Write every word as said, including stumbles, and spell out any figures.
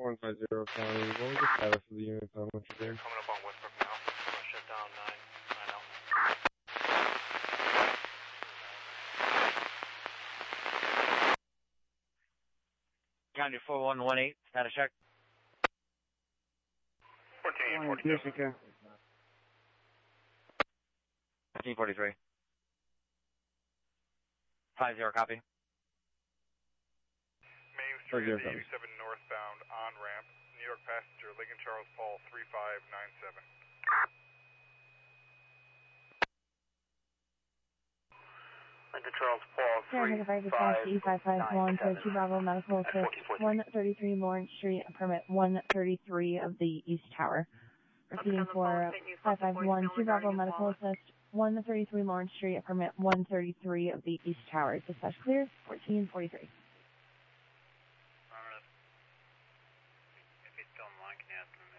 one five zero County. What was the status of the units on which you're there? Coming up on Westbrook now. We'll shut down nine. nine L. County four one one eight, status check. fourteen forty-two. fifteen forty-three. five zero, copy. Main Street at the U seven northbound on-ramp. New York passenger, Lincoln Charles Paul, three five nine seven. Lincoln Charles Paul, three five nine seven. two Bravo Medical Assist, one thirty-three Lawrence Street, permit one thirty-three of the East Tower. Proceeding for five five one, two Bravo Medical Assist, one thirty-three Lawrence Street, permit one thirty-three of the East Tower. Dispatch clear, fourteen forty-three. If he's still in line, can you ask him